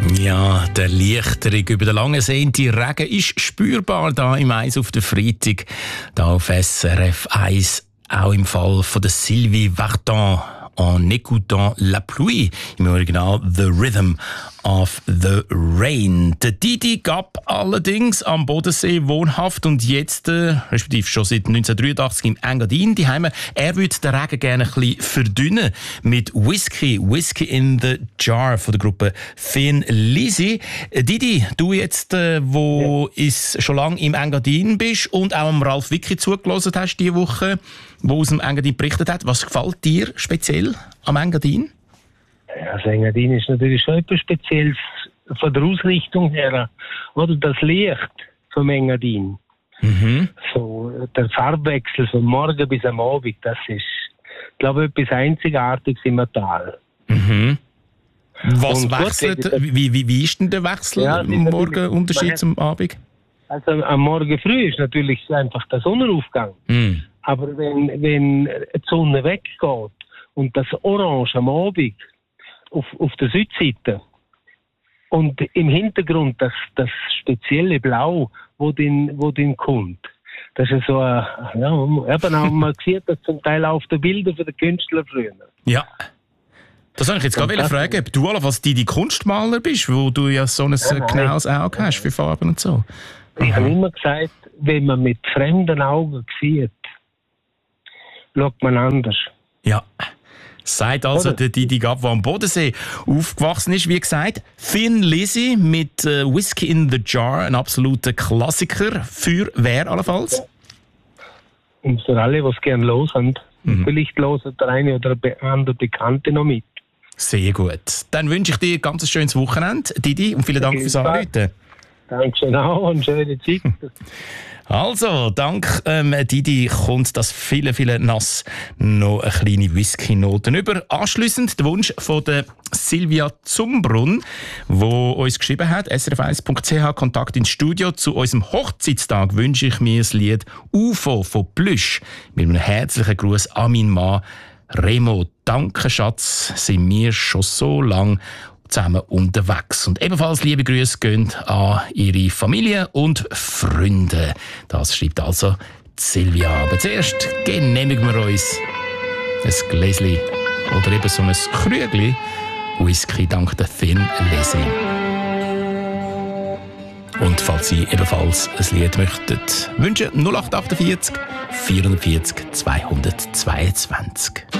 Ja, der Erleichterung über den langen sehnten Regen ist spürbar da im Eis auf der Freitag, da auf SRF 1, auch im Fall von der Sylvie Vartan. En écoutant la pluie, im Original The Rhythm of the Rain. Der Didi Gab allerdings am Bodensee wohnhaft und jetzt, respektive schon seit 1983 im Engadin daheim. Er würde den Regen gerne ein bisschen verdünnen mit Whisky in the Jar von der Gruppe Thin Lizzy. Didi, du jetzt, wo schon lange im Engadin bist und auch am Ralf Wicki zugelassen hast diese Woche, wo aus dem Engadin berichtet hat, was gefällt dir speziell am Engadin? Ja, das Engadin ist natürlich schon etwas Spezielles von der Ausrichtung her. Oder das Licht vom Engadin. Mhm. So, der Farbwechsel von morgen bis am Abend, das ist, glaube ich, etwas Einzigartiges im Tal. Mhm. Was wechselt? Wie ist denn der Wechsel am Morgenunterschied zum Abend? Also am Morgen früh ist natürlich einfach der Sonnenaufgang. Mhm. Aber wenn die Sonne weggeht und das Orange am Abend auf der Südseite und im Hintergrund das spezielle Blau, wo den kommt, das ist so eben auch mal gesehen, das zum Teil auf den Bildern von den Künstlern früher. Ja. Das wollte ich jetzt gerade fragen, ob du allenfalls die Kunstmaler bist, wo du ja so ein genaues Auge hast für Farben und so. Ich habe immer gesagt, wenn man mit fremden Augen sieht, schaut man anders. Ja. Sagt also der Didi Gab, der am Bodensee aufgewachsen ist. Wie gesagt, Thin Lizzy mit Whisky in the Jar, ein absoluter Klassiker. Für wer allenfalls? Und für alle, die es gerne hören. Vielleicht hören der eine oder andere Bekannte noch mit. Sehr gut. Dann wünsche ich dir ein ganz schönes Wochenende, Didi, und vielen Dank fürs Anrufen. Dankeschön auch und schöne Zeit. Also, dank Didi kommt das viele nass noch eine kleine Whisky-Noten über. Anschliessend der Wunsch von der Silvia Zumbrunn, die uns geschrieben hat, srf1.ch, Kontakt ins Studio. Zu unserem Hochzeitstag wünsche ich mir das Lied UFO von Plüsch mit einem herzlichen Gruß an meinen Mann Remo. Danke, Schatz, sind wir schon so lang zusammen unterwegs. Und ebenfalls liebe Grüße gehen an ihre Familie und Freunde. Das schreibt also Silvia. Aber zuerst genehmigen wir uns ein Gläschen oder eben so ein Krügli Whisky dank der Thin Lizzy. Und falls Sie ebenfalls ein Lied möchten wünschen, 0848 440 222.